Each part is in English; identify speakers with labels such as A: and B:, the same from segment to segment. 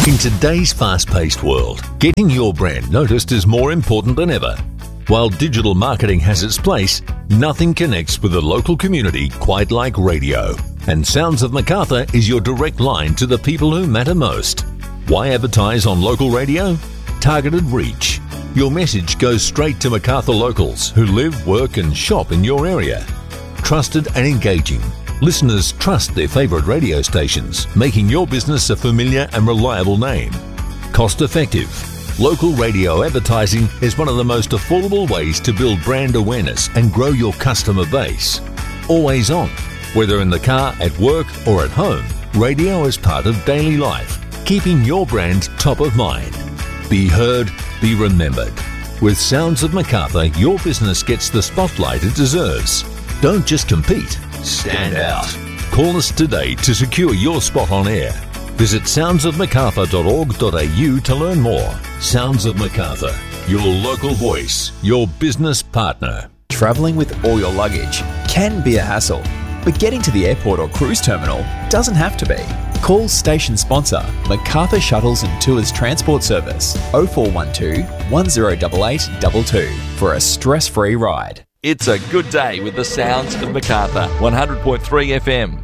A: In today's fast-paced world, getting your brand noticed is more important than ever. While digital marketing has its place, nothing connects with the local community quite like radio. And Sounds of Macarthur is your direct line to the people who matter most. Why advertise on local radio? Targeted reach. Your message goes straight to Macarthur locals who live, work and shop in your area. Trusted and engaging. Listeners trust their favourite radio stations, making your business a familiar and reliable name. Cost effective. Local radio advertising is one of the most affordable ways to build brand awareness and grow your customer base. Always on. Whether in the car, at work or at home, radio is part of daily life, keeping your brand top of mind. Be heard, be remembered. With Sounds of Macarthur, your business gets the spotlight it deserves. Don't just compete, stand out. Call us today to secure your spot on air. Visit soundsofmacarthur.org.au to learn more. Sounds of Macarthur, your local voice, your business partner.
B: Travelling with all your luggage can be a hassle, but getting to the airport or cruise terminal doesn't have to be. Call station sponsor Macarthur Shuttles and Tours Transport Service 0412 108822 for a stress-free ride.
C: It's a good day with the Sounds of Macarthur, 100.3 FM.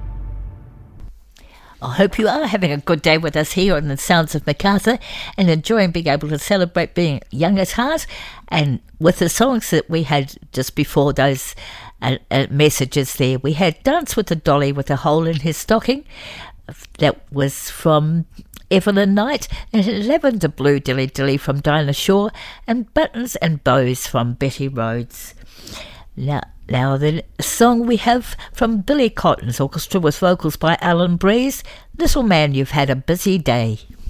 D: I hope you are having a good day with us here on the Sounds of Macarthur and enjoying being able to celebrate being young at heart. And with the songs that we had just before those messages there, we had Dance with the Dolly with a Hole in His Stocking. That was from Evelyn Knight, and Lavender Blue Dilly Dilly from Dinah Shaw, and Buttons and Bows from Betty Rhodes. Now the song we have from Billy Cotton's orchestra with vocals by Alan Breeze, Little Man, You've Had a Busy Day.